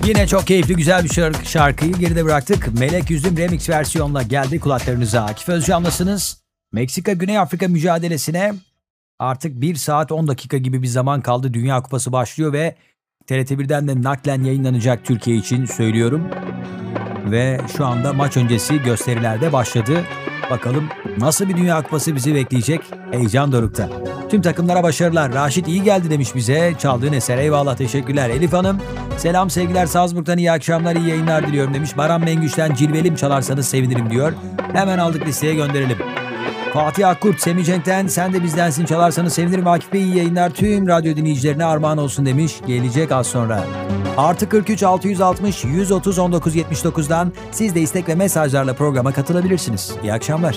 Yine çok keyifli güzel bir şarkıyı geride bıraktık. Melek Yüzüm remix versiyonla geldi kulaklarınıza. Akif Özcan'lasınız. Meksika-Güney Afrika mücadelesine artık 1 saat 10 dakika gibi bir zaman kaldı. Dünya Kupası başlıyor ve TRT1'den de naklen yayınlanacak Türkiye için söylüyorum. Ve şu anda maç öncesi gösteriler de başladı. Bakalım nasıl bir Dünya Kupası bizi bekleyecek? Heyecan dorukta. Tüm takımlara başarılar. Raşit iyi geldi demiş bize. Çaldığın eser eyvallah, teşekkürler. Elif Hanım selam sevgiler Salzburg'dan, iyi akşamlar, iyi yayınlar diliyorum demiş. Baran Mengüç'ten Cilvelim çalarsanız sevinirim diyor. Hemen aldık, listeye gönderelim. Fatih Akkurt, Semih Cenk'ten sen de bizdensin çalarsanız sevinirim. Akif Bey iyi yayınlar, tüm radyo dinleyicilerine armağan olsun demiş. Gelecek az sonra. Artı 43 660 130 19 79'dan siz de istek ve mesajlarla programa katılabilirsiniz. İyi akşamlar.